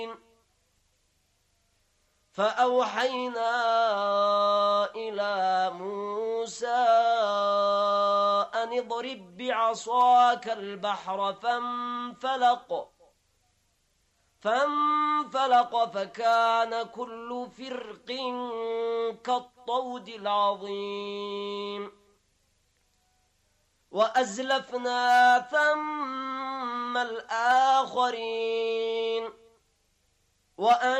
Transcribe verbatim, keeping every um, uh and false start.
فأوحينا إلى موسى أن اضرب بعصاك البحر فانفلق فانفلق فكان كل فرق كالطود العظيم وأزلفنا ثم الآخرين وأن